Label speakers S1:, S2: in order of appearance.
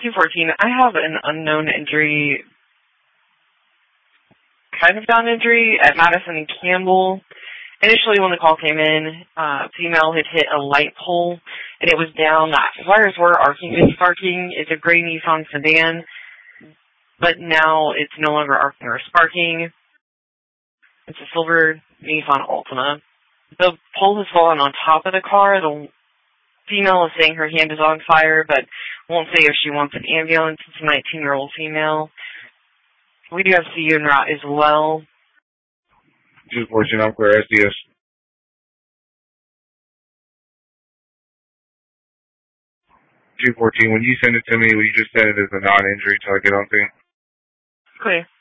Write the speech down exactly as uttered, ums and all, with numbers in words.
S1: two fourteen, I have an unknown injury, kind of down injury at Madison and Campbell. Initially, when the call came in, uh, female had hit a light pole, and it was down. The wires were arcing and sparking. It's a gray Nissan sedan, but now it's no longer arcing or sparking. It's a silver Nissan Altima. The pole has fallen on top of the car. The female is saying her hand is on fire, but won't say if she wants an ambulance. It's a nineteen-year-old female. We do have C U en route as well.
S2: two fourteen, I'm clear, S D S. two fourteen, when you send it to me, will you just send it as a non-injury till I get on scene?
S1: Clear.